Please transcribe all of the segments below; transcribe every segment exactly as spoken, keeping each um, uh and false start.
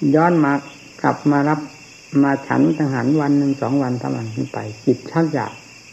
ย้อนมากลับมารับมาฉันอาหารวันหนึ่งสองวันสามวันขึ้นไปจิตชักอยาก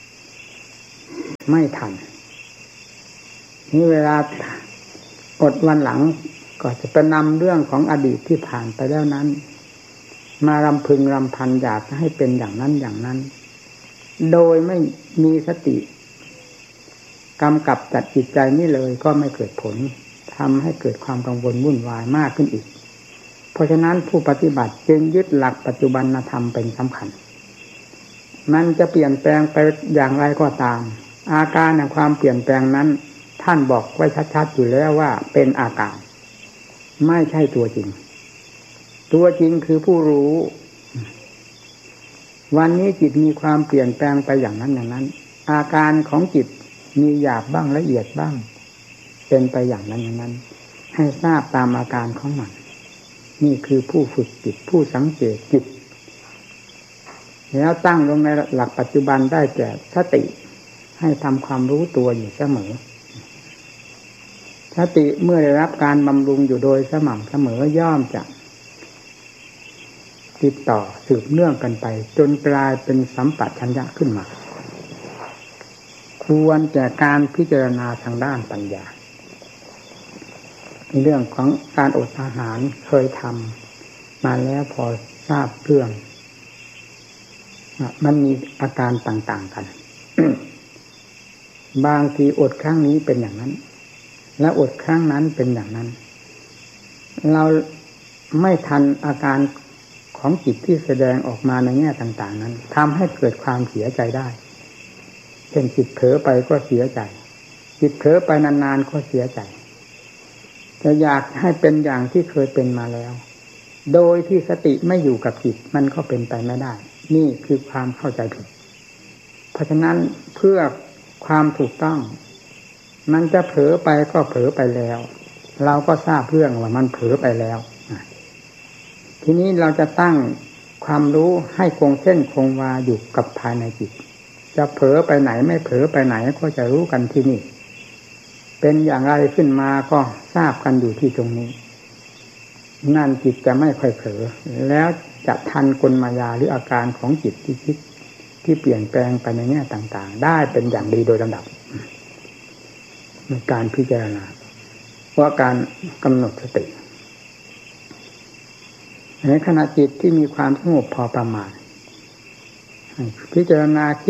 ไม่ทันนี่เวลาอดวันหลังก็จะไปนำเรื่องของอดีตที่ผ่านไปแล้วนั้นมารำพึงรำพันอยากให้เป็นอย่างนั้นอย่างนั้นโดยไม่มีสติกำกับจัดจิตใจนี่เลยก็ไม่เกิดผลทำให้เกิดความกังวลวุ่นวายมากขึ้นอีกเพราะฉะนั้นผู้ปฏิบัติจึงยึดหลักปัจจุบันธรรมเป็นสำคัญมันจะเปลี่ยนแปลงไปอย่างไรก็ตามอาการแห่งความเปลี่ยนแปลงนั้นท่านบอกไว้ชัดๆอยู่แล้วว่าเป็นอาการไม่ใช่ตัวจริงตัวจริงคือผู้รู้วันนี้จิตมีความเปลี่ยนแปลงไปอย่างนั้นอย่างนั้นอาการของจิตมีหยาบบ้างละเอียดบ้างเป็นไปอย่างนั้นอย่างนั้นให้ทราบตามอาการของมันนี่คือผู้ฝึกจิตผู้สังเกตจิตแล้วตั้งลงในหลักปัจจุบันได้แก่สติให้ทำความรู้ตัวอยู่เสมอสติเมื่อได้รับการบำรุงอยู่โดยสม่ำเสมอย่อมจะติดต่อสืบเนื่องกันไปจนกลายเป็นสัมปชัญญะขึ้นมาควรแก่การพิจารณาทางด้านปัญญาในเรื่องของการอดอาหารเคยทำมาแล้วพอทราบเรื่องมันมีอาการต่างๆกัน บางทีอดครั้งนี้เป็นอย่างนั้นและอดครั้งนั้นเป็นอย่างนั้นเราไม่ทันอาการของจิตที่แสดงออกมาในแง่ต่างๆนั้นทำให้เกิดความเสียใจได้เช่นจิตเผลอไปก็เสียใจจิตเผลอไปนานๆก็เสียใจจะอยากให้เป็นอย่างที่เคยเป็นมาแล้วโดยที่สติไม่อยู่กับจิตมันก็เป็นไปไม่ได้นี่คือความเข้าใจผิดเพราะฉะนั้นเพื่อความถูกต้องมันจะเผลอไปก็เผลอไปแล้วเราก็ทราบเรื่องว่ามันเผลอไปแล้วทีนี้เราจะตั้งความรู้ให้คงเส้นคงวาอยู่กับภายในจิตจะเผลอไปไหนไม่เผลอไปไหนก็จะรู้กันที่นี่เป็นอย่างไรขึ้นมาก็ทราบกันอยู่ที่ตรงนี้นั่นจิตจะไม่ค่อยเผลอแล้วจะทันกลมายาหรืออาการของจิตที่คิดที่เปลี่ยนแปลงไปในแง่ต่างๆได้เป็นอย่างดีโดยลำดับในการพิจารณาว่าการกำหนดสติในขณะจิตที่มีความสงบพอประมาณพิจารณาคิด